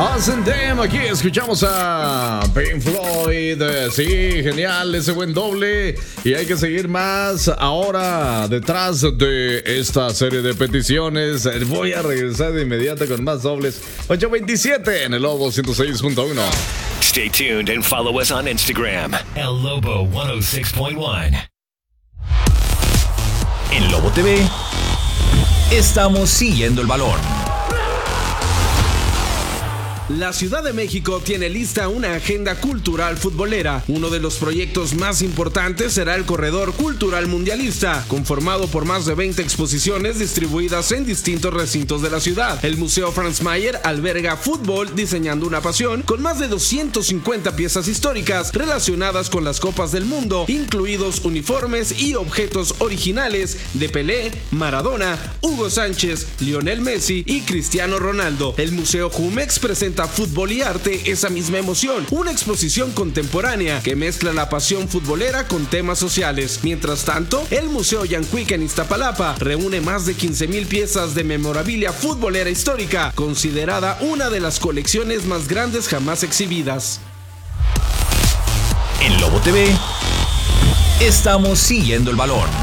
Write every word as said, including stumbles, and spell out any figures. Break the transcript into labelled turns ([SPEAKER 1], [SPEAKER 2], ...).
[SPEAKER 1] Awesome Damn, aquí escuchamos a Pink Floyd. Sí, genial, ese buen doble. Y hay que seguir más ahora detrás de esta serie de peticiones. Voy a regresar de inmediato con más dobles. ocho veintisiete en el Lobo ciento seis punto uno.
[SPEAKER 2] Stay tuned and follow us on Instagram. El Lobo ciento seis punto uno. En Lobo T V estamos siguiendo el balón.
[SPEAKER 3] La Ciudad de México tiene lista una agenda cultural futbolera. Uno de los proyectos más importantes será el Corredor Cultural Mundialista, conformado por más de veinte exposiciones distribuidas en distintos recintos de la ciudad. El Museo Franz Mayer alberga Fútbol Diseñando una Pasión, con más de doscientas cincuenta piezas históricas relacionadas con las Copas del Mundo, incluidos uniformes y objetos originales de Pelé, Maradona, Hugo Sánchez, Lionel Messi y Cristiano Ronaldo. El Museo Jumex presenta Fútbol y Arte, esa misma emoción, una exposición contemporánea que mezcla la pasión futbolera con temas sociales. Mientras tanto, el Museo Yanquic en Iztapalapa reúne más de quince mil piezas de memorabilia futbolera histórica, considerada una de las colecciones más grandes jamás exhibidas.
[SPEAKER 2] En Lobo T V estamos siguiendo el balón.